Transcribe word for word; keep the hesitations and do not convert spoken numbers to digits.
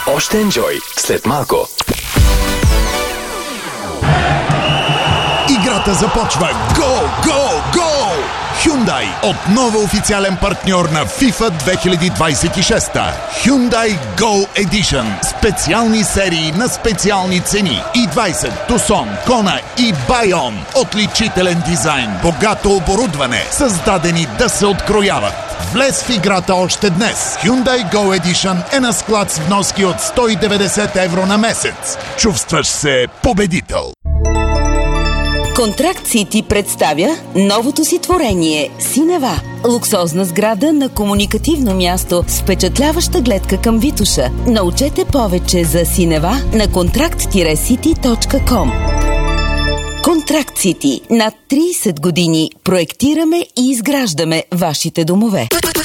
Още енджой след малко. Играта започва. Гол, гол, гол! Hyundai отново официален партньор на FIFA две хиляди двадесет и шеста. Hyundai Go Edition. Специални серии на специални цени. и двадесет, Tucson, Kona и Bayon. Отличителен дизайн, богато оборудване, създадени да се открояват. Влез в играта още днес. Hyundai Go Edition е на склад с вноски от сто и деветдесет евро на месец. Чувстваш се победител. Контракт Сити представя новото си творение Синева. Луксозна сграда на комуникативно място с впечатляваща гледка към Витоша. Научете повече за Синева на контракт сити точка ком. Контракт Сити. Над тридесет години проектираме и изграждаме вашите домове.